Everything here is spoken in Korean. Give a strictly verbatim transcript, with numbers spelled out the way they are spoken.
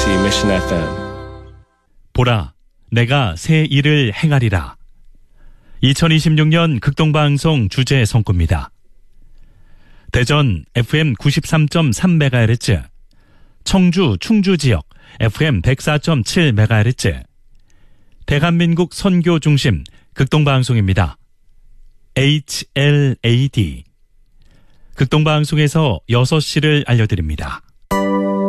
케이비에스 Mission 에프엠. 보라, 내가 새 일을 행하리라. 이천이십육 년 극동방송 주제 선구입니다. 대전 에프엠 구십삼 점 삼 메가헤르츠, 청주 충주 지역 에프엠 백사 점 칠 메가헤르츠, 대한민국 선교 중심 극동방송입니다. 에이치엘에이디. 극동방송에서 여섯 시를 알려드립니다.